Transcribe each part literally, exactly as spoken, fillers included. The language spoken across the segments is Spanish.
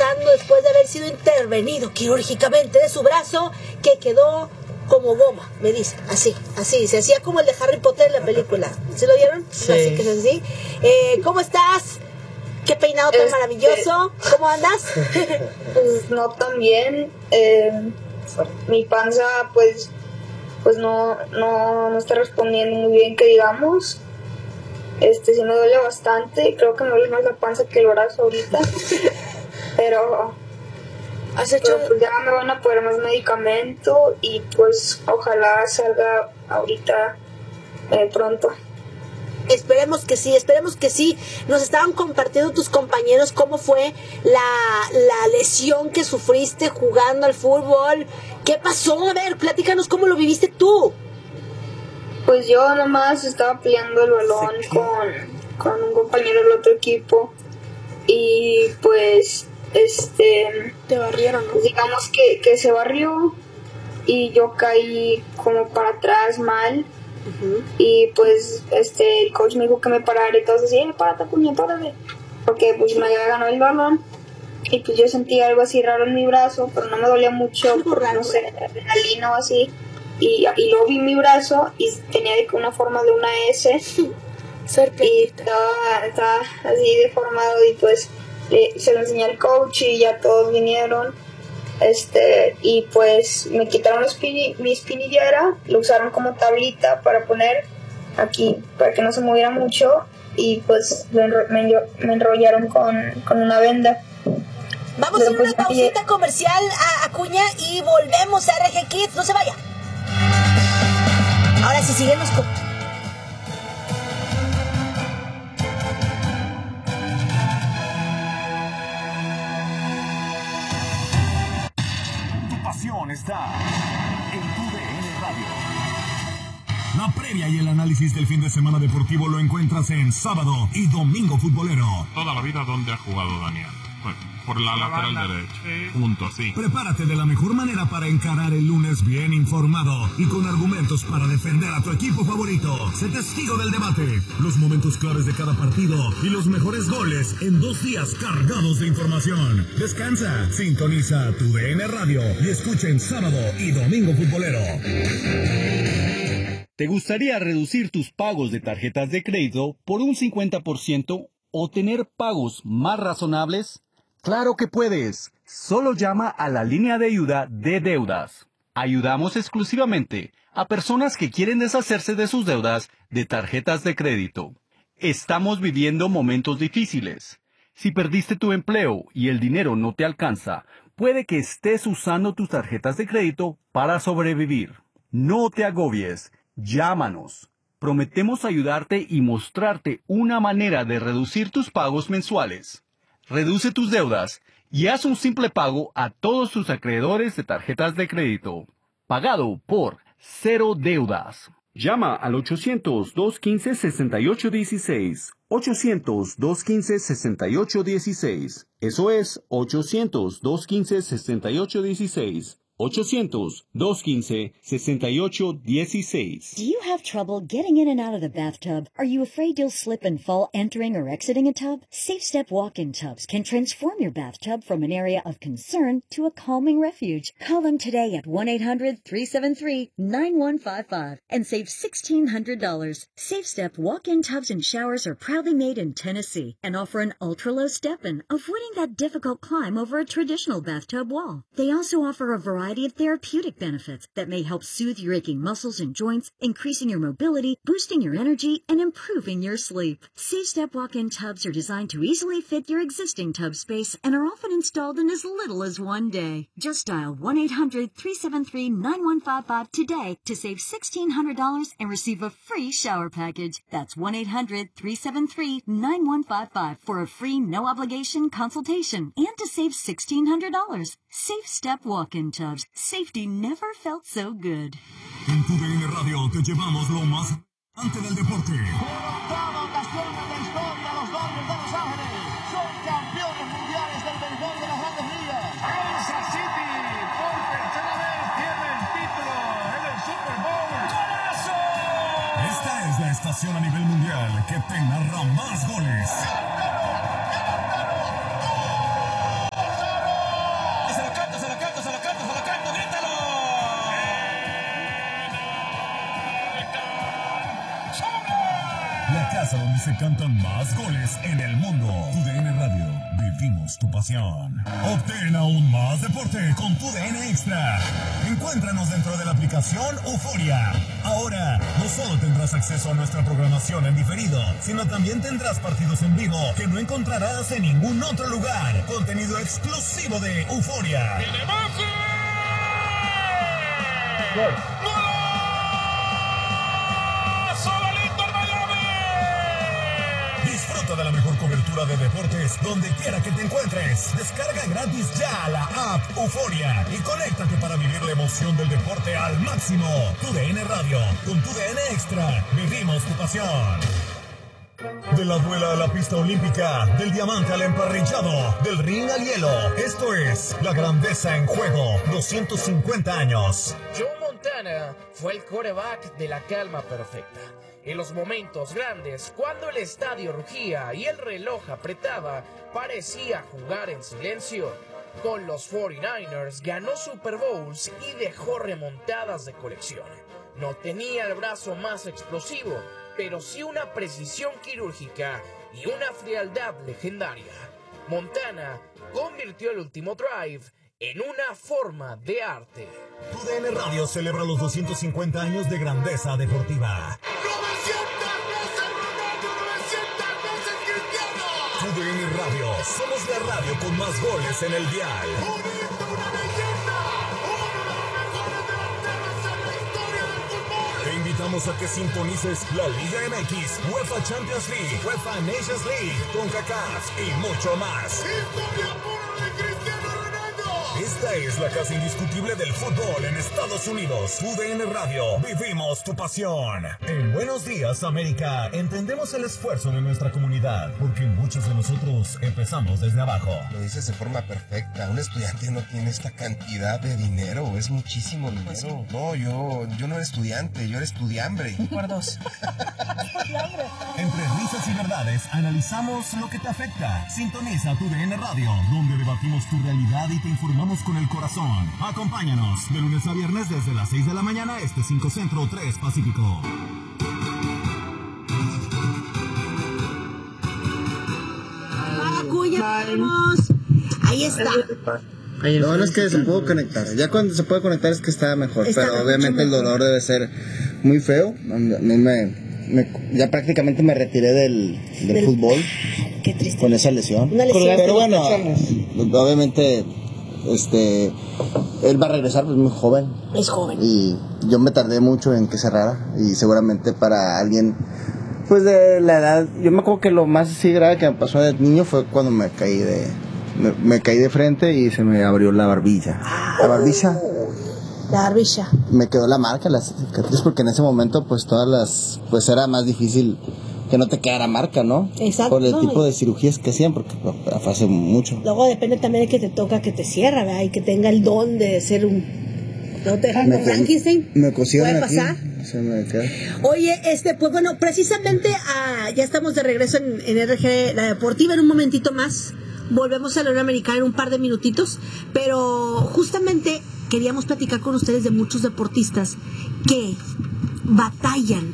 recuperando después de haber sido intervenido quirúrgicamente de su brazo, que quedó como goma, me dice, así, así, se hacía como el de Harry Potter en la película. ¿Sí lo vieron? Sí. Así que es así. Eh, ¿Cómo estás? Qué peinado tan este... maravilloso. ¿Cómo andas? Pues no tan bien. Eh, mi panza, pues, pues no, no, no está respondiendo muy bien, que digamos. Este, sí me duele bastante. Creo que me duele más la panza que el brazo ahorita. Pero, ¿Has hecho? pero pues ya me van a poner más medicamento y pues ojalá salga ahorita eh, pronto. Esperemos que sí, esperemos que sí. Nos estaban compartiendo tus compañeros cómo fue la, la lesión que sufriste jugando al fútbol. ¿Qué pasó? A ver, platícanos cómo lo viviste tú. Pues yo nomás estaba peleando el balón con, con un compañero del otro equipo y pues este te barrieron, ¿no? Pues digamos que, que se barrió y yo caí como para atrás mal. Uh-huh. Y pues este el coach me dijo que me parara y todo así, eh, párate, puñet, párate, porque pues me había ganado el balón y pues yo sentí algo así raro en mi brazo, pero no me dolía mucho, por, no sé, adrenalina o así. Y, y luego vi mi brazo y tenía una forma de una S y estaba, estaba así deformado y pues eh, se lo enseñé al coach y ya todos vinieron este y pues me quitaron spini, mi espinillera, lo usaron como tablita para poner aquí para que no se moviera mucho y pues me, enro- me, enro- me enrollaron con, con una venda. Vamos a una pausita comercial a Acuña y volvemos a R G Kids, no se vaya. Ahora sí, síguenos con... Tu pasión está en tu D N Radio. La previa y el análisis del fin de semana deportivo lo encuentras en Sábado y Domingo Futbolero. Toda la vida, ¿dónde ha jugado Daniel? Bueno, por la, la lateral banda. Derecha. Sí. Punto, sí. Prepárate de la mejor manera para encarar el lunes bien informado y con argumentos para defender a tu equipo favorito. Sé testigo del debate, los momentos claves de cada partido y los mejores goles en dos días cargados de información. Descansa, sintoniza tu D N Radio y escucha en Sábado y Domingo Futbolero. ¿Te gustaría reducir tus pagos de tarjetas de crédito por un cincuenta por ciento o tener pagos más razonables? ¡Claro que puedes! Solo llama a la línea de ayuda de deudas. Ayudamos exclusivamente a personas que quieren deshacerse de sus deudas de tarjetas de crédito. Estamos viviendo momentos difíciles. Si perdiste tu empleo y el dinero no te alcanza, puede que estés usando tus tarjetas de crédito para sobrevivir. No te agobies. Llámanos. Prometemos ayudarte y mostrarte una manera de reducir tus pagos mensuales. Reduce tus deudas y haz un simple pago a todos tus acreedores de tarjetas de crédito. Pagado por Cero Deudas. Llama al ochocientos, dos quince, sesenta y ocho dieciséis. ochocientos, dos quince, sesenta y ocho dieciséis. Eso es ochocientos, dos quince, sesenta y ocho dieciséis. ochocientos, dos quince, sesenta y ocho dieciséis. Do you have trouble getting in and out of the bathtub? Are you afraid you'll slip and fall entering or exiting a tub? Safe Step walk-in tubs can transform your bathtub from an area of concern to a calming refuge. Call them today at one eight hundred, three seven three, nine one five five and save sixteen hundred dollars. Safe Step walk-in tubs and showers are proudly made in Tennessee and offer an ultra-low step-in, avoiding that difficult climb over a traditional bathtub wall. They also offer a variety of therapeutic benefits that may help soothe your aching muscles and joints, increasing your mobility, boosting your energy, and improving your sleep. Safe Step walk-in tubs are designed to easily fit your existing tub space and are often installed in as little as one day. Just dial one eight hundred, three seven three, nine one five five today to save sixteen hundred dollars and receive a free shower package. That's one eight hundred, three seven three, nine one five five for a free no-obligation consultation and to save sixteen hundred dollars. Safe Step walk-in tubs. Safety never felt so good. En tu D N Radio te llevamos lo más antes del deporte. Por octava ocasión en la historia, los Dodgers de Los Ángeles son campeones mundiales del béisbol de las Grandes Ligas. Kansas City por tercera vez tiene el título en el Super Bowl. ¡Golazo! Esta es la estación a nivel mundial que te narra más goles. casa donde se cantan más goles en el mundo. Tu D N Radio, vivimos tu pasión. Obtén aún más deporte con Tu D N Extra. Encuéntranos dentro de la aplicación Euforia. Ahora, no solo tendrás acceso a nuestra programación en diferido, sino también tendrás partidos en vivo que no encontrarás en ningún otro lugar. Contenido exclusivo de Euforia. Disfruta de la mejor cobertura de deportes donde quiera que te encuentres. Descarga gratis ya la app Euforia y conéctate para vivir la emoción del deporte al máximo. Tu D N Radio, con Tu D N Extra, vivimos tu pasión. De la duela a la pista olímpica, del diamante al emparrillado, del ring al hielo. Esto es La Grandeza en Juego, doscientos cincuenta años. Joe Montana fue el quarterback de la calma perfecta. En los momentos grandes, cuando el estadio rugía y el reloj apretaba, parecía jugar en silencio. Con los cuarenta y nueve ers ganó Super Bowls y dejó remontadas de colección. No tenía el brazo más explosivo, pero sí una precisión quirúrgica y una frialdad legendaria. Montana convirtió el último drive en una forma de arte. Tu D N Radio celebra los doscientos cincuenta años de grandeza deportiva. novecientas veces Ronaldo, novecientas veces Cristiano. Tu D N Radio, somos la radio con más goles en el dial. Uniendo una leyenda, uno de los mejores delanteros en la historia del fútbol. Te invitamos a que sintonices la Liga M X, UEFA Champions League, UEFA Nations League, CONCACAF y mucho más. Historia pura de Cristiano Ronaldo. Esta es la casa indiscutible del fútbol en Estados Unidos. Tu D N Radio, vivimos tu pasión. En Buenos Días, América, entendemos el esfuerzo de nuestra comunidad, porque muchos de nosotros empezamos desde abajo. Lo dices de forma perfecta. Un estudiante no tiene esta cantidad de dinero, es muchísimo dinero. No, yo, yo no era estudiante, yo era estudiambre. Por dos. Entre risas y verdades, analizamos lo que te afecta. Sintoniza Tu D N Radio, donde debatimos tu realidad y te informamos con el corazón. Acompáñanos de lunes a viernes desde las seis de la mañana, este cinco Centro, tres Pacífico. Ahí está. Lo bueno es que se pudo conectar. Ya cuando se puede conectar es que está mejor. Está pero mucho obviamente el mejor. dolor debe ser muy feo. A mí me, me- ya prácticamente me retiré del, del, Del- fútbol Qué triste. con esa lesión. Una lesión. Pero bueno, obviamente este él va a regresar pues muy joven. Es joven. Y yo me tardé mucho en que cerrara. Y seguramente para alguien pues de la edad, yo me acuerdo que lo más así grave que me pasó de niño fue cuando me caí de me, me caí de frente y se me abrió la barbilla. La barbilla. La barbilla. Me quedó la marca, la cicatriz, porque en ese momento pues todas las, pues era más difícil que no te quedara marca, ¿no? Exacto. Por el tipo de cirugías que hacían, porque pues, fue hace mucho. Luego depende también de que te toca que te cierra, ¿verdad? Y que tenga el don de ser un... ¿No te dejan con cos- Frankenstein? me cosieron ¿Puede aquí, pasar? se me quedó. Oye, este, pues bueno, precisamente ah, ya estamos de regreso en, en R G La Deportiva en un momentito más. Volvemos a la Unión Americana en un par de minutitos, pero justamente queríamos platicar con ustedes de muchos deportistas que batallan,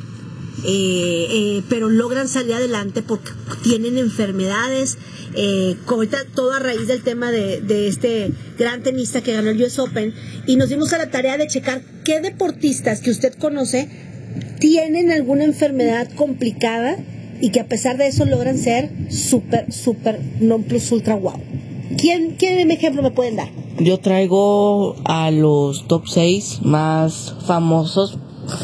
eh, eh, pero logran salir adelante porque tienen enfermedades, eh, como ahorita todo a raíz del tema de, de este gran tenista que ganó el U S Open, y nos dimos a la tarea de checar qué deportistas que usted conoce tienen alguna enfermedad complicada y que a pesar de eso logran ser súper, súper non plus ultra wow. ¿Quién, ¿Quién ejemplo me pueden dar? Yo traigo a los top seis más famosos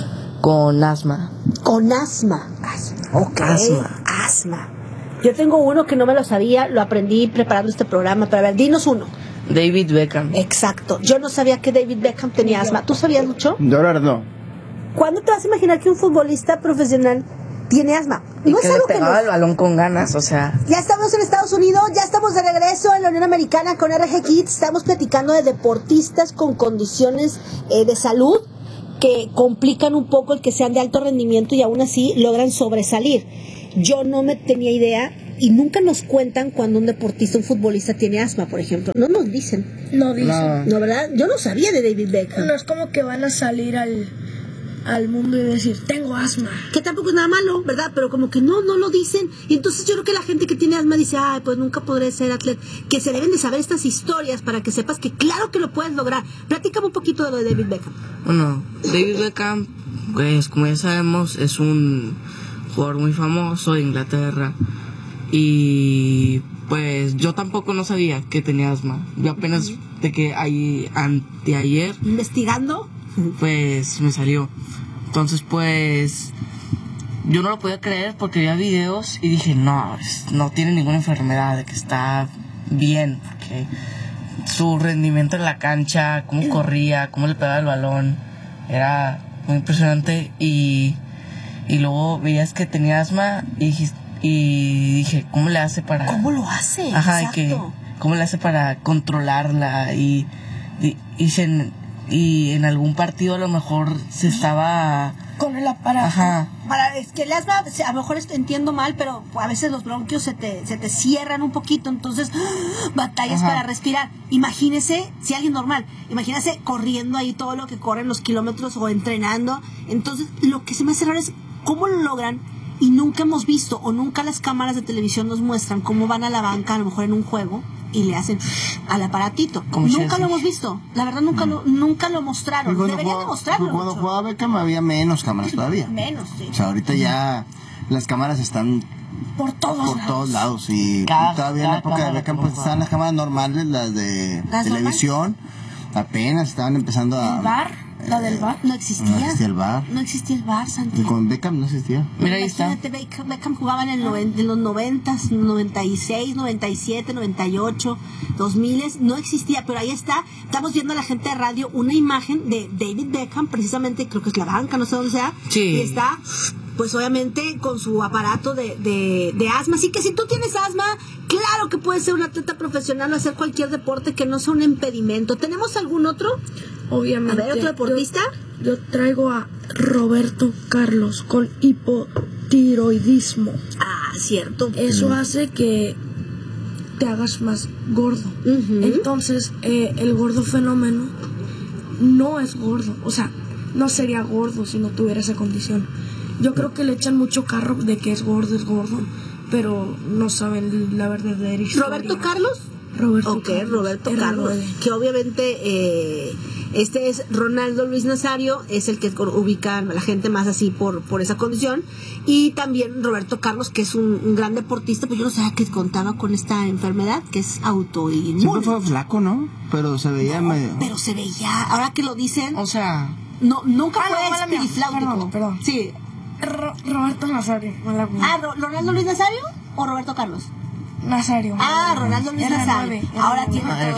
con asma. Con asma. Asma. Ok. Asma. Asma. Yo tengo uno que no me lo sabía, lo aprendí preparando este programa, pero a ver, dinos uno. David Beckham. Exacto. Yo no sabía que David Beckham tenía asma. ¿Tú sabías mucho? Yo la verdad no. ¿Cuándo te vas a imaginar que un futbolista profesional tiene asma? Y No que es le algo que pegaba nos... el balón con ganas, o sea. Ya estamos en Estados Unidos, ya estamos de regreso en la Unión Americana con R G Kids. Estamos platicando de deportistas con condiciones eh, de salud que complican un poco el que sean de alto rendimiento y aún así logran sobresalir. Yo no me tenía idea y nunca nos cuentan cuando un deportista, un futbolista tiene asma, por ejemplo. No nos dicen. No dicen. No, ¿verdad? Yo no sabía de David Beckham. No es como que van a salir al al mundo y decir, tengo asma. Que tampoco es nada malo, ¿verdad? Pero como que no, no lo dicen. Y entonces yo creo que la gente que tiene asma dice, ay, pues nunca podré ser atleta. Que se deben de saber estas historias para que sepas que claro que lo puedes lograr. Platícame un poquito de lo de David Beckham. Bueno, David Beckham, pues como ya sabemos, es un jugador muy famoso de Inglaterra. Y pues yo tampoco no sabía que tenía asma. Yo apenas de que ahí anteayer investigando, pues me salió. Entonces pues yo no lo podía creer porque veía videos y dije, no, no tiene ninguna enfermedad, de que está bien, porque su rendimiento en la cancha, cómo corría, cómo le pegaba el balón, era muy impresionante. Y, y luego veías que tenía asma y dijiste, y dije, ¿cómo le hace para...? ¿Cómo lo hace? Ajá, exacto. Que, ¿cómo le hace para controlarla? Y, y, y, se, y en algún partido a lo mejor se estaba... Con el aparato. Ajá. Para, es que el asma, a lo mejor entiendo mal, pero a veces los bronquios se te, se te cierran un poquito, entonces batallas Ajá. para respirar. Imagínese, si alguien normal, imagínese corriendo ahí todo lo que corren los kilómetros o entrenando. Entonces, lo que se me hace raro es cómo lo logran. Y nunca hemos visto, o nunca las cámaras de televisión nos muestran cómo van a la banca, a lo mejor en un juego, y le hacen al aparatito. Nunca lo hemos visto. La verdad, nunca lo, nunca lo mostraron. Deberían de mostrarlo. Cuando jugaba Beckham había menos cámaras todavía. Menos, sí. O sea, ahorita ya las cámaras están por todos por lados. todos lados. Y cada, todavía en la época de Beckham pues estaban las cámaras normales, las de ¿Las televisión. Normales? Apenas estaban empezando a... ¿El bar? ¿La del bar? No existía. No existía el bar. No existía el bar, Santi. Y con Beckham no existía. Mira, ahí está. Beckham, Beckham jugaba en, el noven, en los noventas, noventa y seis, noventa y siete, noventa y ocho, dos mil. No existía, pero ahí está. Estamos viendo a la gente de radio una imagen de David Beckham, precisamente, creo que es la banca, no sé dónde sea. Sí. Y está, pues obviamente, con su aparato de, de, de asma. Así que si tú tienes asma, claro que puedes ser un atleta profesional o hacer cualquier deporte que no sea un impedimento. ¿Tenemos algún otro? Obviamente. A ver, ¿otro deportista? Yo, yo traigo a Roberto Carlos con hipotiroidismo. Ah, cierto. Eso mm. hace que te hagas más gordo. Uh-huh. Entonces, eh, el gordo fenómeno no es gordo. O sea, no sería gordo si no tuviera esa condición. Yo creo que le echan mucho carro de que es gordo, es gordo, pero no saben la verdadera historia. ¿Roberto Carlos? Roberto Ok, Carlos. Roberto Carlos, que obviamente eh, este es Ronaldo Luis Nazario, es el que ubican a la gente más así por, por esa condición, y también Roberto Carlos, que es un, un gran deportista, pero yo no sabía que contaba con esta enfermedad, que es autoinmune. Siempre fue flaco, ¿no? Pero se veía no, medio... Pero se veía, ahora que lo dicen... O sea... No, nunca ah, fue no, espirifláutico. Perdón, perdón. Sí. Ro- Roberto Nazario. Ah, ¿Ronaldo Luis Nazario o Roberto Carlos? Nazario. Ah, Ronaldo Luis Nazario. Ahora tiene todo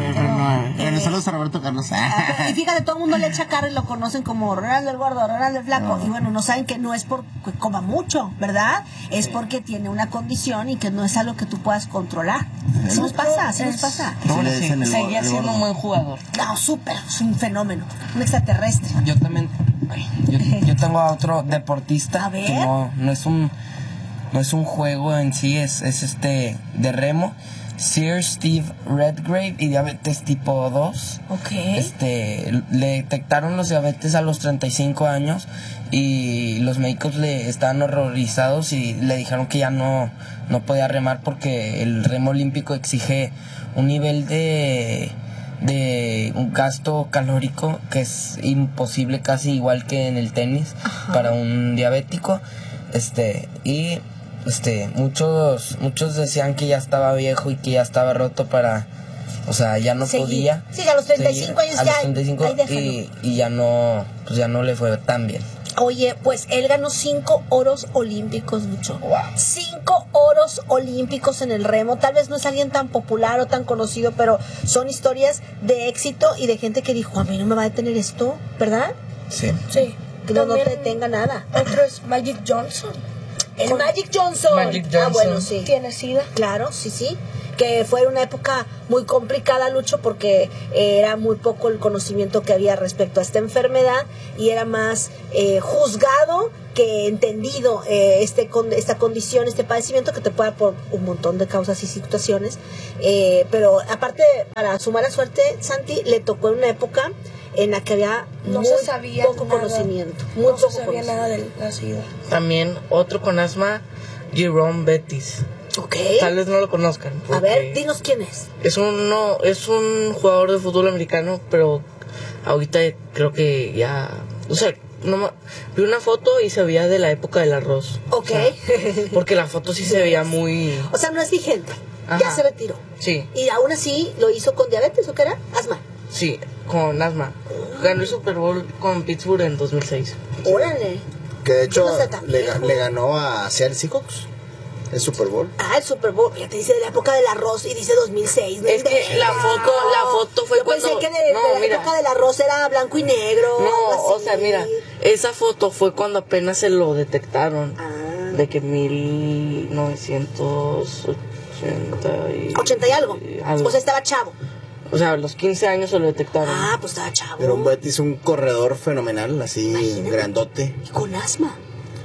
eso. Saludos a Roberto Carlos. Y fíjate, todo el mundo le echa cara y lo conocen como Ronaldo el gordo, Ronaldo el flaco. Y bueno, no saben que no es porque coma mucho, ¿verdad? Es porque tiene una condición y que no es algo que tú puedas controlar. Así nos pasa, así nos pasa. No, sí, seguía siendo un buen jugador. No, súper, es un fenómeno, un extraterrestre. Yo también, ay, yo, yo tengo a otro deportista a ver. que no, no es un... No es un juego en sí, es, es este de remo. Sir Steve Redgrave y diabetes tipo dos. Ok. Este, le detectaron los diabetes a los treinta y cinco años y los médicos le estaban horrorizados y le dijeron que ya no, no podía remar porque el remo olímpico exige un nivel de, de un gasto calórico que es imposible, casi igual que en el tenis. Ajá. Para un diabético. Este, y este muchos muchos decían que ya estaba viejo y que ya estaba roto para, o sea, ya no Seguí. podía. Sí, a los treinta y cinco años a ya. Los treinta y cinco y, y ya no, pues ya no le fue tan bien. Oye, pues él ganó cinco oros olímpicos, Lucho. Wow. Cinco oros olímpicos en el remo. Tal vez no es alguien tan popular o tan conocido, pero son historias de éxito y de gente que dijo, a mí no me va a detener esto, ¿verdad? Sí. Sí. Que no, no te detenga nada. Otro es Magic Johnson. El Con Magic Johnson. Magic Johnson. Ah, bueno, sí. ¿Tiene SIDA? Claro, sí, sí. Que fue una época muy complicada, Lucho, porque era muy poco el conocimiento que había respecto a esta enfermedad y era más eh, juzgado que entendido eh, este con, esta condición, este padecimiento que te puede dar por un montón de causas y situaciones. Eh, pero aparte, para sumar la suerte, Santi, le tocó en una época en la que había No muy se sabía poco nada. conocimiento. Muy No poco se sabía nada de la ciudad. También otro con asma, Jerome Bettis. Ok. Tal vez no lo conozcan. A ver, dinos quién es. Es un, no, es un jugador de fútbol americano, pero ahorita creo que ya... O sea, no, ma- vi una foto y se veía de la época del arroz. Ok. O sea, porque la foto sí se veía muy... O sea, no es vigente. Ya Ajá. se retiró. Sí, Y aún así lo hizo con diabetes, ¿o qué era? Asma. sí, con asma. Ganó el Super Bowl con Pittsburgh en dos mil seis. Órale. Que de hecho No está tan le, viejo. le ganó a Seattle Seahawks el Super Bowl. Ah, el Super Bowl. Ya te dice de la época del arroz y dice dos mil seis. ¿no? Es que la foto, la foto fue Yo cuando... pensé que de, no, de la mira. época del arroz era blanco y negro. No, algo o así. sea, mira, esa foto fue cuando apenas se lo detectaron. Ah. De que mil novecientos ochenta y... ochenta y algo. algo. O sea, estaba chavo. O sea, a los quince años se lo detectaron. Ah, pues estaba chavo. Pero un Bettis, un corredor fenomenal, así Imagínate. grandote. Y con asma.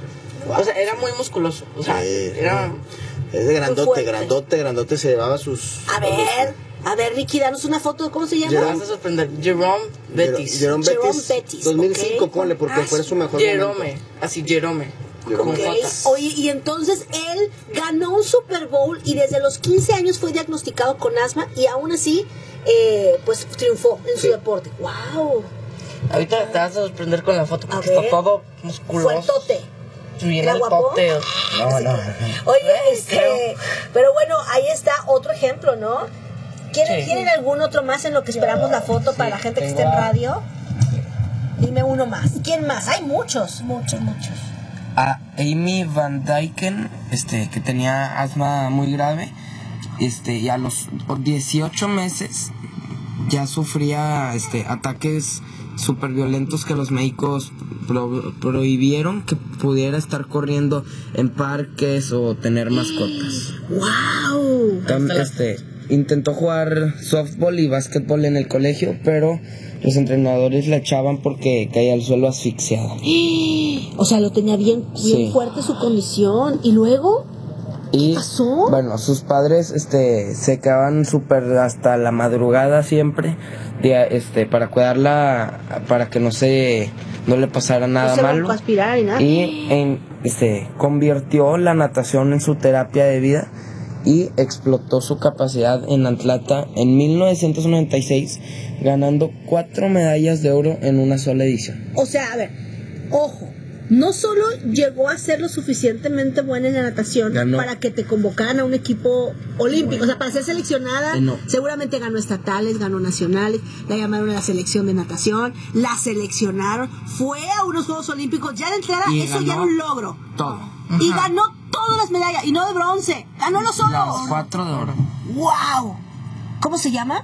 O sea, era muy musculoso. O sea, Sí, era... Es de grandote, fuerte. grandote, grandote, se llevaba sus... A ver, a ver, Ricky, danos una foto de cómo se llama. Te vas a sorprender. Jerome Bettis. Jerome Jerome Bettis, Bettis, dos mil cinco, ok. ponle, porque Ah, fue su mejor Jerome. momento. Así, Jerome. Jerome. Con Ok. J. Oye, y entonces él ganó un Super Bowl y desde los quince años fue diagnosticado con asma y aún así, eh, pues triunfó en Sí. su deporte. ¡Wow! Ahorita te vas a sorprender con la foto A porque ver. está todo musculoso. Fuertote. Bien ¿Era el guapo? popteo. No, no. Oye, Creo. este, pero bueno, ahí está otro ejemplo, ¿no? ¿Quieren, Sí. ¿quieren algún otro más en lo que esperamos la foto Sí, para la gente que tengo esté en a- radio? Dime uno más. ¿Quién más? Hay muchos. Muchos, muchos. A Amy Van Dyken, este, que tenía asma muy grave, este, y a los dieciocho meses ya sufría este ataques súper violentos que los médicos pro- prohibieron que pudiera estar corriendo en parques o tener mascotas. ¡Wow! Tam- este, intentó jugar softball y básquetbol en el colegio, pero los entrenadores la echaban porque caía al suelo asfixiada. O sea, lo tenía bien, bien Sí. fuerte su condición. ¿Y luego? Y pasó? bueno, sus padres este se quedaban súper hasta la madrugada siempre de, este para cuidarla, para que no se no le pasara nada No se malo. aspirar y nada. Y en, este convirtió la natación en su terapia de vida y explotó su capacidad en Atlanta en mil novecientos noventa y seis, ganando cuatro medallas de oro en una sola edición. O sea, a ver, ojo. No solo llegó a ser lo suficientemente buena en la natación Ganó. para que te convocaran a un equipo olímpico, o sea, para ser seleccionada, Eh, no. seguramente ganó estatales, ganó nacionales, la llamaron a la selección de natación, la seleccionaron, fue a unos Juegos Olímpicos, ya de entrada Y eso ya era ganó un logro. Todo. Y ganó todas las medallas, y no de bronce, ganó los solos. Las cuatro de oro. ¡Wow! ¿Cómo se llama?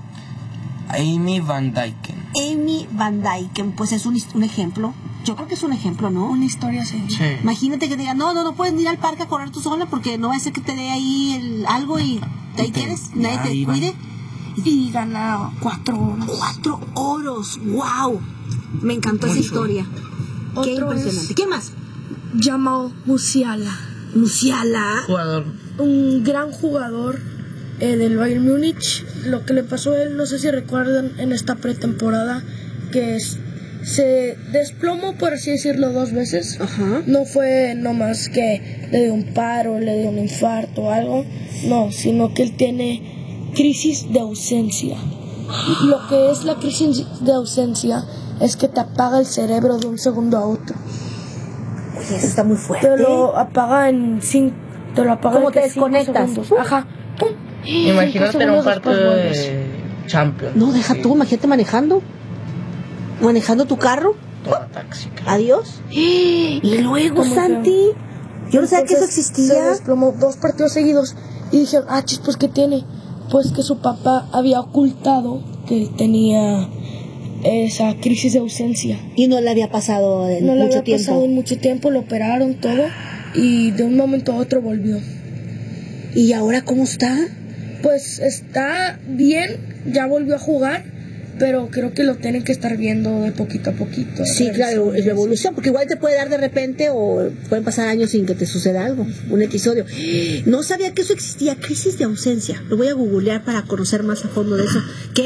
Amy Van Dyken. Amy Van Dyken, pues es un, un ejemplo. Yo creo que es un ejemplo, ¿no? Una historia así. Imagínate que te digan, no, no, no puedes ir al parque a correr tú sola porque no va a ser que te dé ahí el, algo y ahí te- quieres, nadie te ahí va. cuide. Y gana cuatro oros. Cuatro oros, wow. Me encantó esa Mucho. historia. Qué Otro impresionante. es- ¿Qué más? Jamal Musiala. Musiala. Jugador. Un gran jugador eh, del Bayern Múnich. Lo que le pasó a él, no sé si recuerdan, en esta pretemporada, que es, se desplomó, por así decirlo, dos veces. Ajá. No fue nomás que le dio un paro, le dio un infarto o algo. No, sino que él tiene crisis de ausencia. Lo que es la crisis de ausencia es que te apaga el cerebro de un segundo a otro. Oye, eso está muy fuerte. Te lo apaga en cinco. Te lo apaga ¿Cómo en que te cinco desconectas? segundos. ¡Pum! Ajá. ¡Pum! Imagínate Cinco en un segundos después partido vuelves. de Champions. No, deja Sí, tú, imagínate manejando. Manejando tu carro. toda táxica. Adiós. Y luego, Como Santi. Yo no sabía que eso Entonces, Se existía. desplomó dos partidos seguidos. Y dijeron, ah, chis, pues ¿qué tiene? Pues que su papá había ocultado que tenía esa crisis de ausencia. Y no le había pasado en No le mucho había tiempo. pasado en mucho tiempo, lo operaron todo y de un momento a otro volvió. ¿Y ahora cómo está? Pues está bien, ya volvió a jugar, pero creo que lo tienen que estar viendo de poquito a poquito. Sí, claro, es la evolución, porque igual te puede dar de repente o pueden pasar años sin que te suceda algo, un episodio. No sabía que eso existía, crisis de ausencia. Lo voy a googlear para conocer más a fondo de eso. ¿Qué